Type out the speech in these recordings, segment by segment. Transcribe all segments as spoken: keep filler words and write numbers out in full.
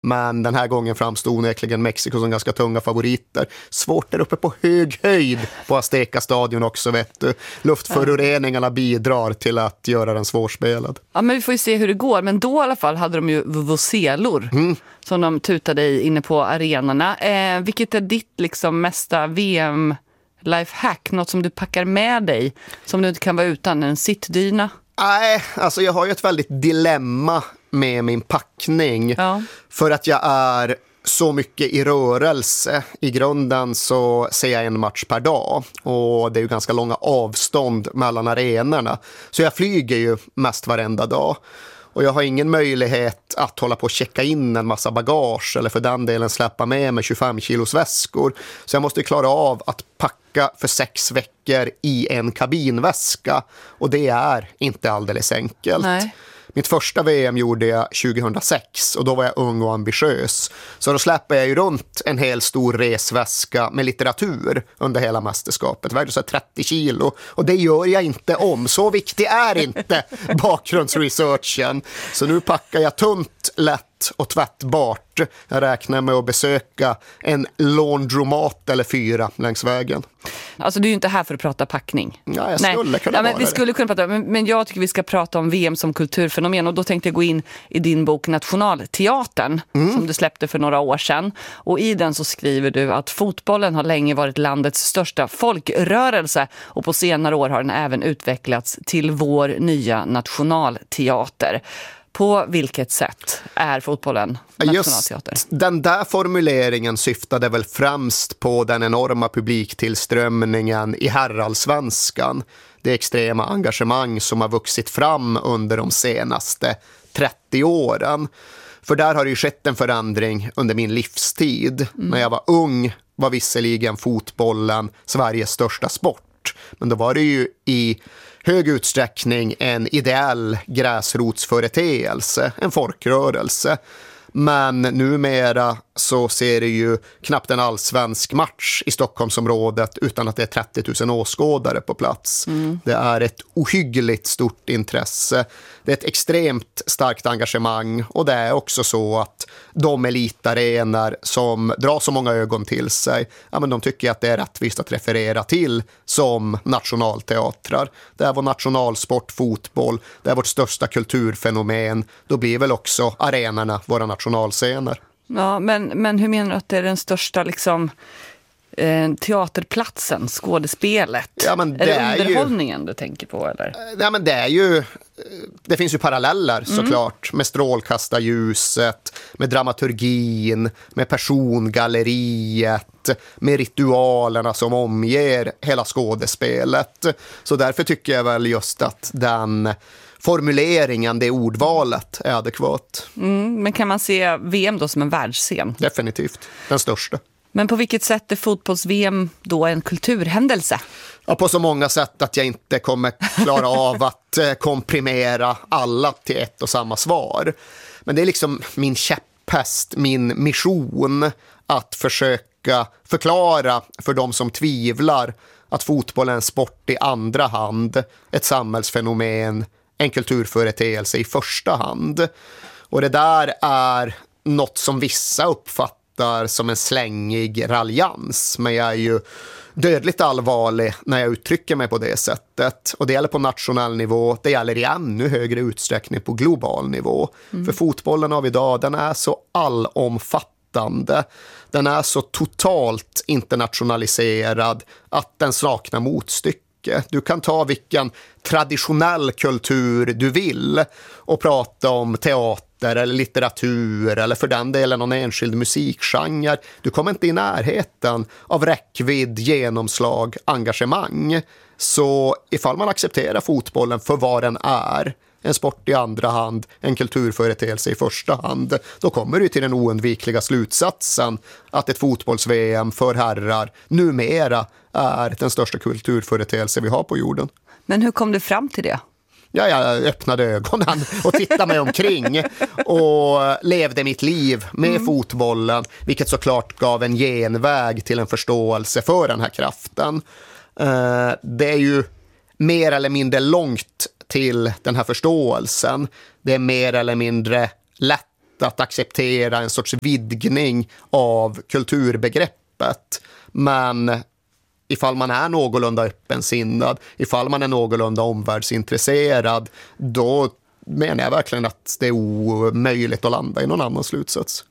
Men den här gången framstod onekligen Mexiko som ganska tunga favoriter. Svårt där uppe på hög höjd på Azteca stadion också, vet du. Luftföroreningarna bidrar till att göra den svårspelad. Ja, men vi får ju se hur det går. Men då i alla fall hade de ju vuvuzelor mm. som de tutade i inne på arenorna. Eh, vilket är ditt liksom mesta V M lifehack? Något som du packar med dig som du inte kan vara utan? En sittdyna? Nej, alltså jag har ju ett väldigt dilemma med min packning. Ja. För att jag är så mycket i rörelse. I grunden så ser jag en match per dag. Och det är ju ganska långa avstånd mellan arenorna. Så jag flyger ju mest varenda dag. Och jag har ingen möjlighet att hålla på och checka in en massa bagage eller för den delen släppa med mig tjugofem kilos väskor. Så jag måste klara av att packa för sex veckor i en kabinväska. Och det är inte alldeles enkelt. Nej. Mitt första V M gjorde jag tjugohundrasex och då var jag ung och ambitiös. Så då släppte jag ju runt en hel stor resväska med litteratur under hela mästerskapet. Det vägde så trettio kilo och det gör jag inte om. Så viktig är inte bakgrundsresearchen. Så nu packar jag tunt, lätt och tvättbart. Jag räknar med att besöka en laundromat eller fyra längs vägen. Alltså du är ju inte här för att prata packning. Ja, jag skulle Nej. kunna ja, men vara Vi det. skulle kunna prata, men, men jag tycker vi ska prata om V M som kulturfenomen. Och då tänkte jag gå in i din bok Nationalteatern mm. som du släppte för några år sedan. Och i den så skriver du att fotbollen har länge varit landets största folkrörelse. Och på senare år har den även utvecklats till vår nya nationalteater. På vilket sätt är fotbollen nationalteater? Just den där formuleringen syftade väl främst på den enorma publiktillströmningen i herrallsvenskan. Det extrema engagemang som har vuxit fram under de senaste trettio åren. För där har det ju skett en förändring under min livstid. Mm. När jag var ung var visserligen fotbollen Sveriges största sport. Men då var det ju i hög utsträckning en ideell gräsrotsföreteelse, en folkrörelse. Men numera så ser det ju knappt en allsvensk match i Stockholmsområdet utan att det är trettio tusen åskådare på plats. Mm. Det är ett ohyggligt stort intresse. Det är ett extremt starkt engagemang och det är också så att de elitarenor som drar så många ögon till sig, ja, men de tycker att det är rättvist att referera till som nationalteatrar. Det är vår nationalsport, fotboll, det är vårt största kulturfenomen. Då blir väl också arenorna våra nationalscener. Ja, men, men hur menar du att det är den största liksom, eh, teaterplatsen, skådespelet? Ja, men det är det är underhållningen ju, du tänker på? Eller? Ja, men det är ju, det finns ju paralleller såklart mm. med strålkastarljuset, med dramaturgin, med persongalleriet, med ritualerna som omger hela skådespelet. Så därför tycker jag väl just att den formuleringen, det ordvalet är adekvat. Mm, men kan man se V M då som en världsscen? Definitivt, den största. Men på vilket sätt är fotbolls-V M då en kulturhändelse? Ja, på så många sätt att jag inte kommer klara av att komprimera alla till ett och samma svar. Men det är liksom min käpphäst, min mission att försöka förklara för de som tvivlar att fotboll är en sport i andra hand, ett samhällsfenomen, en kulturföreteelse i första hand. Och det där är något som vissa uppfattar som en slängig raljans, men jag är ju dödligt allvarlig när jag uttrycker mig på det sättet. Och det gäller på nationell nivå, det gäller i ännu högre utsträckning på global nivå. Mm. För fotbollen av idag, den är så allomfattande. Den är så totalt internationaliserad att den saknar motstycke. Du kan ta vilken traditionell kultur du vill och prata om teater eller litteratur eller för den delen någon enskild musikgenre. Du kommer inte i närheten av räckvidd, genomslag, engagemang. Så ifall man accepterar fotbollen för vad den är, en sport i andra hand, en kulturföreteelse i första hand, då kommer du till den oundvikliga slutsatsen att ett fotbolls-V M för herrar numera är den största kulturföreteelse vi har på jorden. Men hur kom du fram till det? Ja, jag öppnade ögonen och tittade mig omkring och levde mitt liv med mm. fotbollen, vilket såklart gav en genväg till en förståelse för den här kraften. Det är ju mer eller mindre långt till den här förståelsen. Det är mer eller mindre lätt att acceptera en sorts vidgning av kulturbegreppet. Men ifall man är någorlunda öppensinnad, ifall man är någorlunda omvärldsintresserad, då menar jag verkligen att det är omöjligt att landa i någon annan slutsats.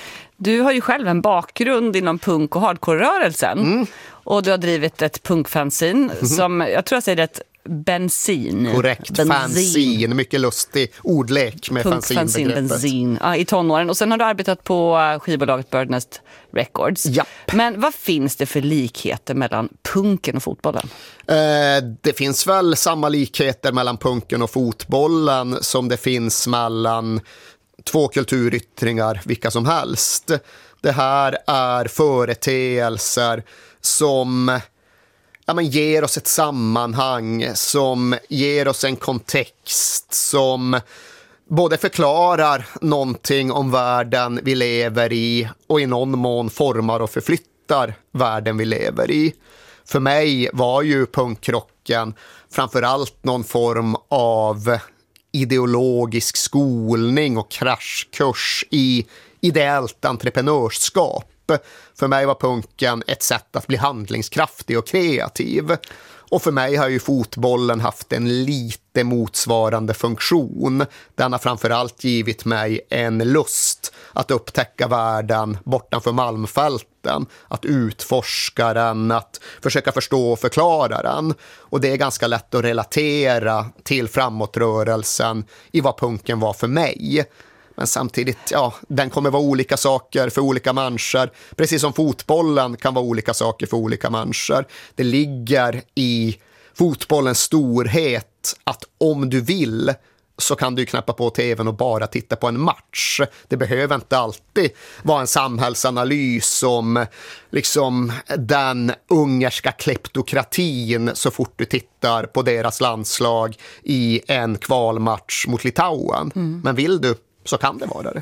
Du har ju själv en bakgrund inom punk- och hardcore-rörelsen. Mm. Och du har drivit ett punkfanzin mm. som, jag tror jag säger det, bensin. Korrekt, bensin. Fanzin. Mycket lustig ordlek med fanzinbegreppet. Bensin, ja, i tonåren. Och sen har du arbetat på skivbolaget Birdnest Records. Japp. Men vad finns det för likheter mellan punken och fotbollen? Eh, det finns väl samma likheter mellan punken och fotbollen som det finns mellan två kulturyttringar, vilka som helst. Det här är företeelser som ja, men ger oss ett sammanhang, som ger oss en kontext, som både förklarar någonting om världen vi lever i och i någon mån formar och förflyttar världen vi lever i. För mig var ju punkrocken framförallt någon form av ideologisk skolning och kraschkurs i ideellt entreprenörskap. För mig var punken ett sätt att bli handlingskraftig och kreativ. Och för mig har ju fotbollen haft en lite motsvarande funktion. Den har framförallt givit mig en lust att upptäcka världen bortanför Malmfälten, att utforska den, att försöka förstå och förklara den. Och det är ganska lätt att relatera till framåtrörelsen i vad punken var för mig. Men samtidigt, ja, den kommer vara olika saker för olika människor. Precis som fotbollen kan vara olika saker för olika människor. Det ligger i fotbollens storhet att om du vill så kan du knäppa på tvn och bara titta på en match. Det behöver inte alltid vara en samhällsanalys om liksom den ungerska kleptokratin så fort du tittar på deras landslag i en kvalmatch mot Litauen. Mm. Men vill du så kan det vara det.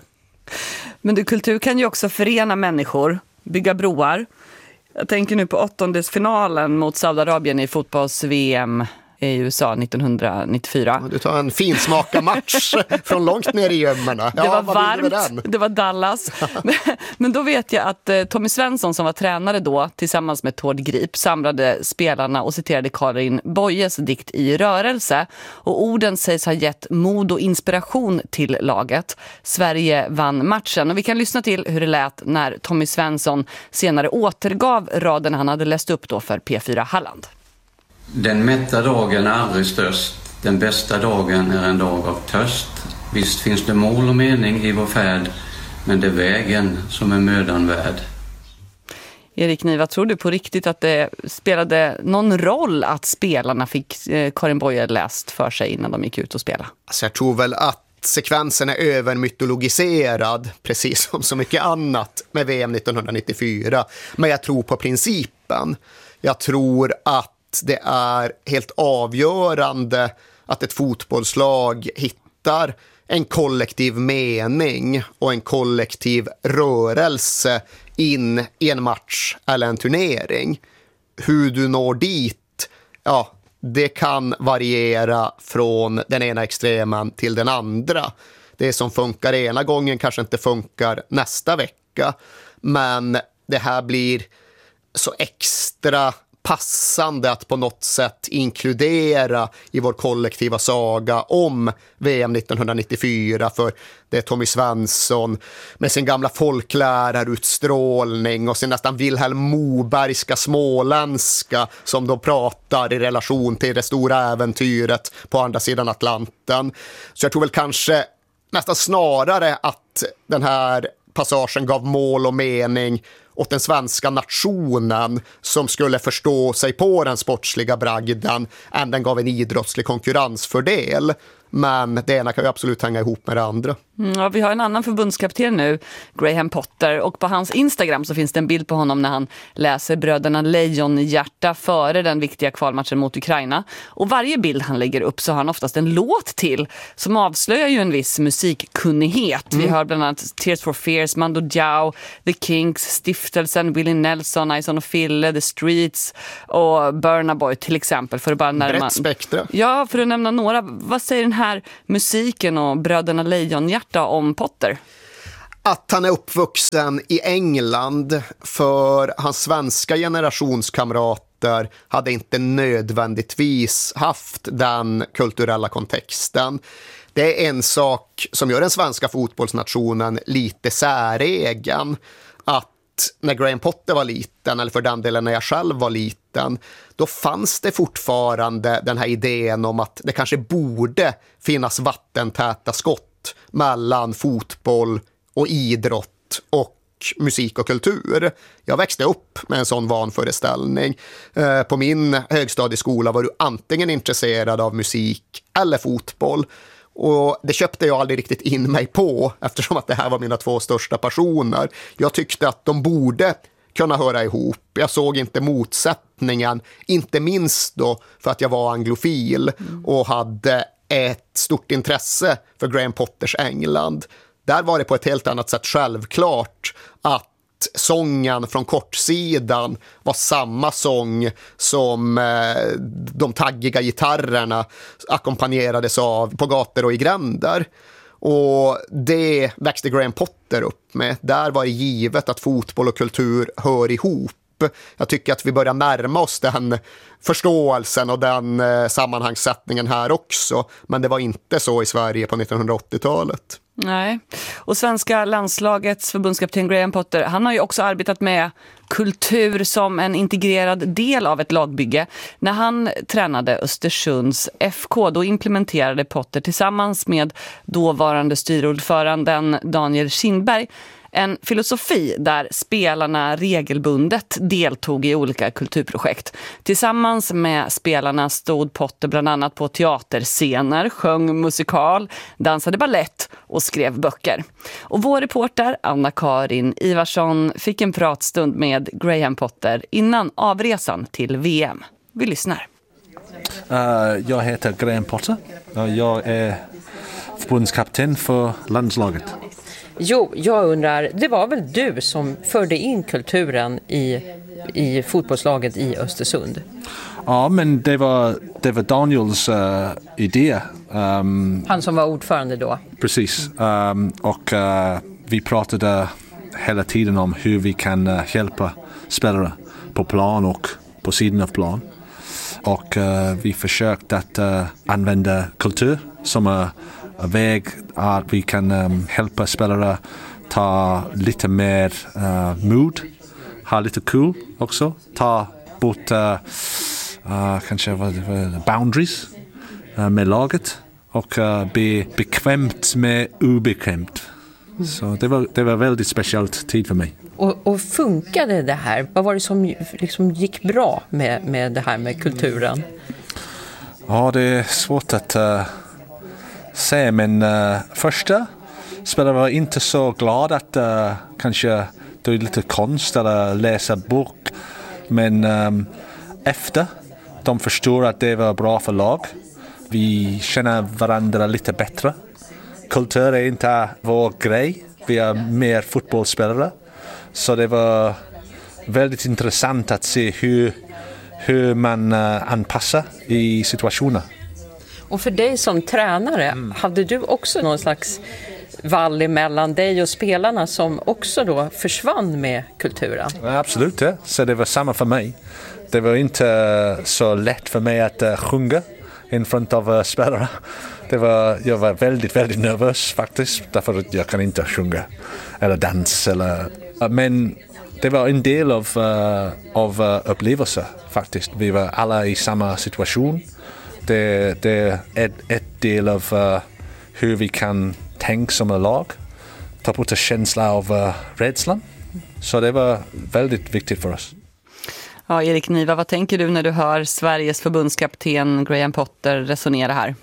Men du, kultur kan ju också förena människor, bygga broar. Jag tänker nu på åttondelsfinalen mot Saudiarabien i fotbolls-V M i U S A nittonhundranittiofyra. Du tar en finsmaka match från långt ner i gömmorna. Ja, det var varmt, det var Dallas. men, men då vet jag att eh, Tommy Svensson som var tränare då tillsammans med Tord Grip samlade spelarna och citerade Karin Boyes dikt I rörelse. Och orden sägs ha gett mod och inspiration till laget. Sverige vann matchen och vi kan lyssna till hur det lät när Tommy Svensson senare återgav raden han hade läst upp då för P fyra Halland. Den mätta dagen är aldrig störst, den bästa dagen är en dag av törst. Visst finns det mål och mening i vår färd, men det är vägen som är mödan värd. Erik Niva, tror du på riktigt att det spelade någon roll att spelarna fick eh, Karin Boye läst för sig innan de gick ut och spela? Alltså jag tror väl att sekvensen är övermytologiserad, precis som så mycket annat med V M nittonhundranittiofyra. Men jag tror på principen. Jag tror att det är helt avgörande att ett fotbollslag hittar en kollektiv mening och en kollektiv rörelse in i en match eller en turnering. Hur du når dit, ja, det kan variera från den ena extremen till den andra. Det som funkar ena gången kanske inte funkar nästa vecka, men det här blir så extra passande att på något sätt inkludera i vår kollektiva saga om V M nittonhundranittiofyra, för det är Tommy Svensson med sin gamla folklärarutstrålning och sin nästan Vilhelm Mobergska småländska som de pratar i relation till det stora äventyret på andra sidan Atlanten. Så jag tror väl kanske nästan snarare att den här passagen gav mål och mening åt den svenska nationen som skulle förstå sig på den sportsliga bragden än den gav en idrottslig konkurrensfördel. Men det ena kan ju absolut hänga ihop med det andra. Mm, ja, vi har en annan förbundskapten nu, Graham Potter, och på hans Instagram så finns det en bild på honom när han läser Bröderna Lejonhjärta före den viktiga kvalmatchen mot Ukraina. Och varje bild han lägger upp så har han oftast en låt till som avslöjar ju en viss musikkunnighet. Mm. Vi har bland annat Tears for Fears, Mando Diao, The Kinks, Stiftelsen, Willie Nelson, Ison och Fille, The Streets och Burna Boy till exempel. För att bara närma... Brett spektra. Ja, för att nämna några. Vad säger den här musiken och Bröderna Lejonhjärta om Potter? att han är uppvuxen i England, för hans svenska generationskamrater hade inte nödvändigtvis haft den kulturella kontexten. Det är en sak som gör den svenska fotbollsnationen lite säregen, att när Graham Potter var liten, eller för den delen när jag själv var liten, då fanns det fortfarande den här idén om att det kanske borde finnas vattentäta skott mellan fotboll och idrott och musik och kultur. Jag växte upp med en sån vanföreställning. På min högstadieskola var du antingen intresserad av musik eller fotboll. Och det köpte jag aldrig riktigt in mig på, eftersom att det här var mina två största passioner. Jag tyckte att de borde kunna höra ihop. Jag såg inte motsättningen, inte minst då för att jag var anglofil och hade ett stort intresse för Graham Potters England. Där var det på ett helt annat sätt självklart att sången från kortsidan var samma sång som eh, de taggiga gitarrerna ackompanjerades av på gator och i gränder. Och det växte Graham Potter upp med. Där var det givet att fotboll och kultur hör ihop. Jag tycker att vi börjar närma oss den förståelsen och den eh, sammanhangssättningen här också. Men det var inte så i Sverige på nittonhundraåttiotalet. Nej, och svenska landslagets förbundskapten Graham Potter, han har ju också arbetat med kultur som en integrerad del av ett lagbygge. När han tränade Östersunds F K, då implementerade Potter tillsammans med dåvarande styrordföranden Daniel Kindberg en filosofi där spelarna regelbundet deltog i olika kulturprojekt. Tillsammans med spelarna stod Potter bland annat på teaterscener, sjöng musikal, dansade ballett och skrev böcker. Och vår reporter Anna-Karin Ivarsson fick en pratstund med Graham Potter innan avresan till V M. Vi lyssnar. Uh, jag heter Graham Potter. Uh, jag är förbundskapten för landslaget. Jo, jag undrar, det var väl du som förde in kulturen i, i fotbollslaget i Östersund? Ja, men det var, det var Daniels uh, idé. Um, Han som var ordförande då? Precis, um, och uh, vi pratade hela tiden om hur vi kan uh, hjälpa spelare på plan och på sidan av plan. Och uh, vi försökte att uh, använda kultur som en väg att vi kan um, hjälpa spelare ta lite mer uh, mod, ha lite kul också, ta bort uh, uh, kanske vad, vad, boundaries uh, med laget och uh, bli bekvämt med obekvämt. Mm. Så det var, det var väldigt speciellt tid för mig. Och, och funkade det här? Vad var det som liksom gick bra med, med det här med kulturen? Ja, det är svårt att uh, se, men uh, första spelare var inte så glad att uh, kanske det är lite konst eller läsa bok, men um, efter de förstår att det var bra för lag. Vi känner varandra lite bättre. Kultur är inte vår grej. Vi är mer fotbollsspelare. Så det var väldigt intressant att se hur, hur man uh, anpassar i situationer. Och för dig som tränare, mm. hade du också någon slags vall mellan dig och spelarna som också då försvann med kulturen? Ja, absolut, ja. Så det var samma för mig. Det var inte så lätt för mig att uh, sjunga in front av uh, spelare. Det var, jag var väldigt, väldigt nervös faktiskt, därför att jag kan inte sjunga eller dans. Eller, uh, men det var en del av, uh, av uh, upplevelser faktiskt. Vi var alla i samma situation. Det, det är ett, ett del av uh, hur vi kan tänka som en lag. Ta bort en känsla av uh, rädslan. Så det var väldigt viktigt för oss. Ja, Erik Niva, vad tänker du när du hör Sveriges förbundskapten Graham Potter resonera här?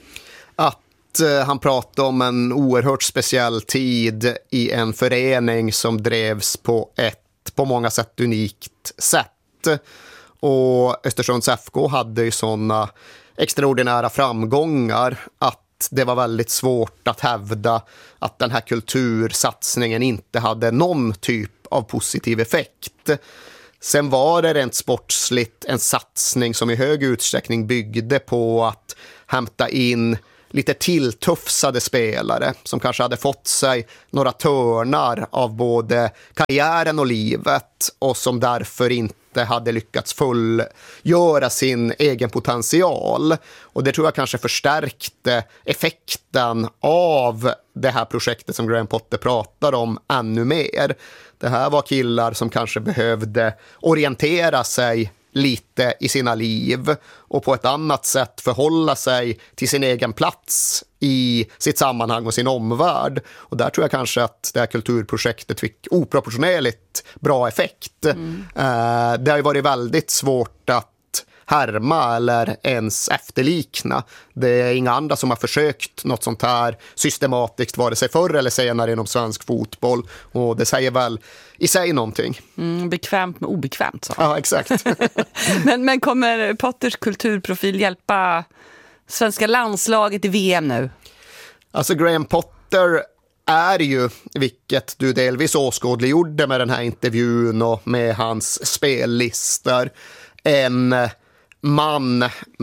Att eh, han pratar om en oerhört speciell tid i en förening som drevs på ett på många sätt unikt sätt. Och Östersunds F K hade ju sådana extraordinära framgångar att det var väldigt svårt att hävda att den här kultursatsningen inte hade någon typ av positiv effekt. Sen var det rent sportsligt en satsning som i hög utsträckning byggde på att hämta in lite tilltufsade spelare som kanske hade fått sig några törnar av både karriären och livet och som därför inte hade lyckats fullgöra sin egen potential. Och det tror jag kanske förstärkte effekten av det här projektet som Graham Potter pratar om ännu mer. Det här var killar som kanske behövde orientera sig lite i sina liv och på ett annat sätt förhålla sig till sin egen plats i sitt sammanhang och sin omvärld. Och där tror jag kanske att det här kulturprojektet fick oproportionerligt bra effekt. Mm. Eh, det har ju varit väldigt svårt att härma eller ens efterlikna. Det är inga andra som har försökt något sånt här systematiskt vare sig förr eller senare inom svensk fotboll, och det säger väl i sig någonting. Mm, bekvämt med obekvämt. Så. Ja, exakt. men, men kommer Potters kulturprofil hjälpa svenska landslaget i V M nu? Alltså Graham Potter är ju, vilket du delvis åskådliggjorde med den här intervjun och med hans spellistor, en man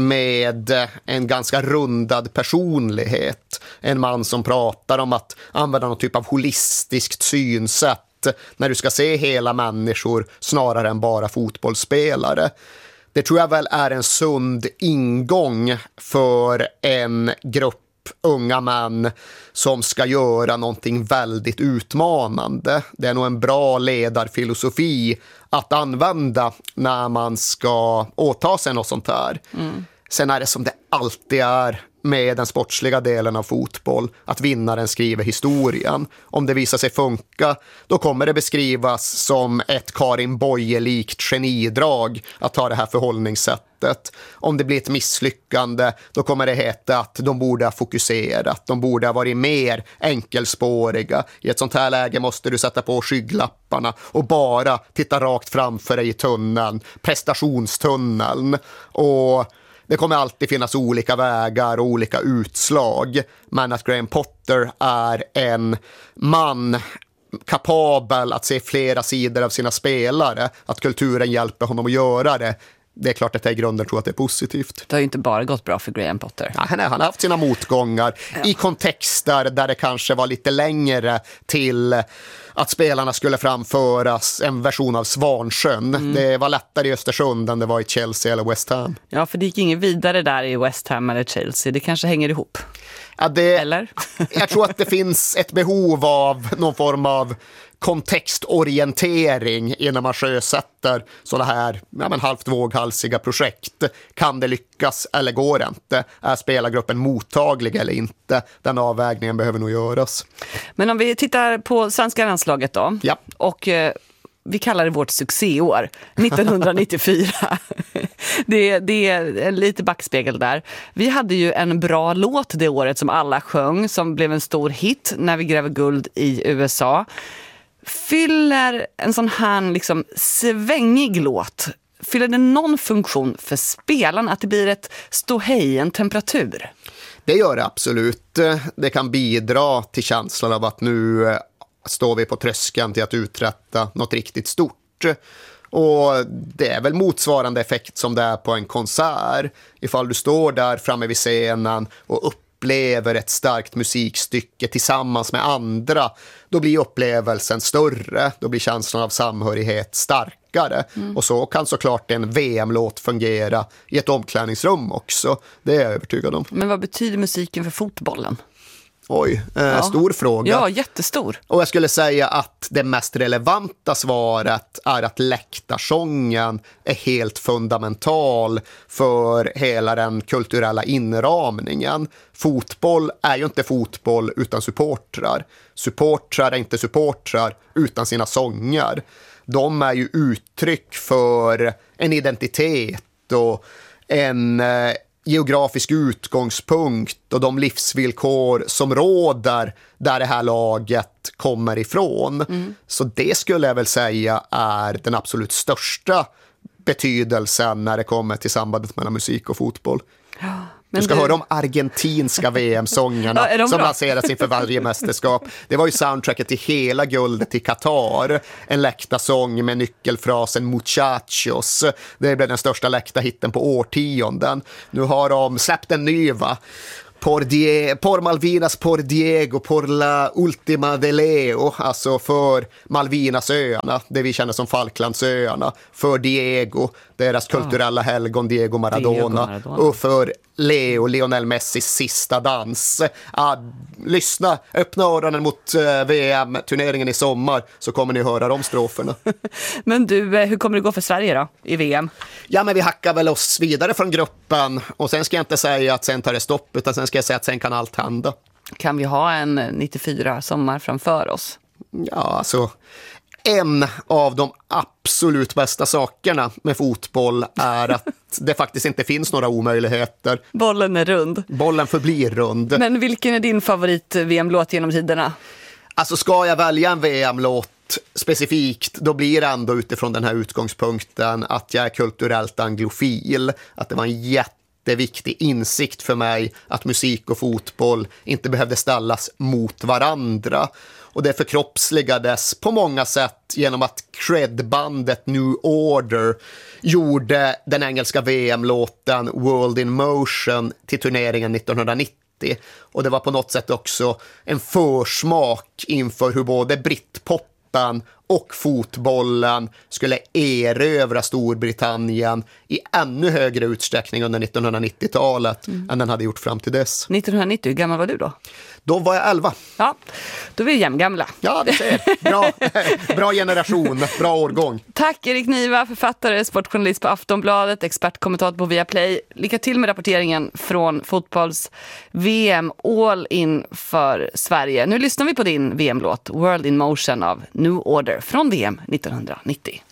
med en ganska rundad personlighet. En man som pratar om att använda någon typ av holistiskt synsätt när du ska se hela människor snarare än bara fotbollsspelare. Det tror jag väl är en sund ingång för en grupp unga män som ska göra någonting väldigt utmanande. Det är nog en bra ledarfilosofi att använda när man ska åta sig något sånt här. Mm. Sen är det som det alltid är med den sportsliga delen av fotboll, att vinnaren skriver historien. Om det visar sig funka, då kommer det beskrivas som ett Karin Boye-likt genidrag att ta det här förhållningssättet. Om det blir ett misslyckande, då kommer det heta att de borde ha fokuserat, de borde ha varit mer enkelspåriga. I ett sånt här läge måste du sätta på skygglapparna och bara titta rakt framför dig i tunneln, prestationstunneln. Och det kommer alltid finnas olika vägar och olika utslag, men att Graham Potter är en man kapabel att se flera sidor av sina spelare, att kulturen hjälper honom att göra det, det är klart att jag i grunden tror att det är positivt. Det har ju inte bara gått bra för Graham Potter. Ja, han, är, han har haft sina motgångar ja. i kontexter där det kanske var lite längre till att spelarna skulle framföras en version av Svansjön. Mm. Det var lättare i Östersund än det var i Chelsea eller West Ham. Ja, för det gick ingen vidare där i West Ham eller Chelsea. Det kanske hänger ihop. Ja, det, eller? Jag tror att det finns ett behov av någon form av kontextorientering innan man sjösätter sådana här ja, men halvt våghalsiga projekt. Kan det lyckas eller går det inte? Är spelargruppen mottaglig eller inte? Den avvägningen behöver nog göras. Men om vi tittar på svenska landslaget då. Ja. Och eh, vi kallar det vårt succéår, nittonhundranittiofyra. det, det är lite backspegel där. Vi hade ju en bra låt det året som alla sjöng, som blev en stor hit när vi gräver guld i U S A. Fyller en sån här liksom svängig låt, fyller det någon funktion för spelarna att det blir ett ståhej, en temperatur? Det gör det absolut. Det kan bidra till känslan av att nu står vi på tröskeln till att uträtta något riktigt stort. Och det är väl motsvarande effekt som det är på en konsert. Ifall du står där framme vid scenen och upplever ett starkt musikstycke tillsammans med andra, då blir upplevelsen större, då blir känslan av samhörighet starkare. Mm. Och så kan såklart en V M-låt fungera i ett omklädningsrum också. Det är jag övertygad om. Men vad betyder musiken för fotbollen? Oj, eh, ja. Stor fråga. Ja, jättestor. Och jag skulle säga att det mest relevanta svaret är att läktarsången är helt fundamental för hela den kulturella inramningen. Fotboll är ju inte fotboll utan supportrar. Supportrar är inte supportrar utan sina sånger. De är ju uttryck för en identitet och en eh, geografisk utgångspunkt och de livsvillkor som råder där det här laget kommer ifrån. Mm. Så det skulle jag väl säga är den absolut största betydelsen när det kommer till sambandet mellan musik och fotboll. Ja, du ska du... höra om argentinska V M-sångerna ja, som lanseras inför varje mästerskap. Det var ju soundtracket till hela guldet i Qatar. En läktarsång med nyckelfrasen Muchachos. Det blev den största läktarhitten på årtionden. Nu har de släppt en ny, va? Por, die, por Malvinas, por Diego, por la Ultima de Leo, alltså för Malvinasöarna, det vi känner som Falklandsöarna, för Diego, deras kulturella helgon Diego Maradona, Diego Maradona. Och för Leo, Lionel Messis sista dans. Ah, lyssna, öppna öronen mot uh, V M-turneringen i sommar så kommer ni höra de stroferna. Men du, hur kommer det gå för Sverige då i V M? Ja, men vi hackar väl oss vidare från gruppen och sen ska jag inte säga att sen tar det stopp, utan sen ska jag säga att sen kan allt hända. Kan vi ha en nittiofyra sommar framför oss? Ja, alltså en av de absolut bästa sakerna med fotboll är att det faktiskt inte finns några omöjligheter. Bollen är rund. Bollen förblir rund. Men vilken är din favorit-V M-låt genom tiderna? Alltså ska jag välja en V M-låt specifikt, då blir det ändå utifrån den här utgångspunkten att jag är kulturellt anglofil. Att det var en jätteviktig insikt för mig att musik och fotboll inte behövde ställas mot varandra. Och det förkroppsligades på många sätt genom att credbandet New Order gjorde den engelska V M-låten World in Motion till turneringen nittonhundranittio. Och det var på något sätt också en försmak inför hur både britpoppen och fotbollen skulle erövra Storbritannien i ännu högre utsträckning under nittonhundranittiotalet mm. än den hade gjort fram till dess. nittonhundranittio, hur gammal var du då? Då var jag elva. Ja, då är vi jämngamla. Ja, det ser. Bra, bra generation, bra årgång. Tack Erik Niva, författare, sportjournalist på Aftonbladet, expertkommentator på Viaplay. Lycka till med rapporteringen från fotbolls-V M All In för Sverige. Nu lyssnar vi på din V M-låt World in Motion av New Order från V M nittonhundranittio.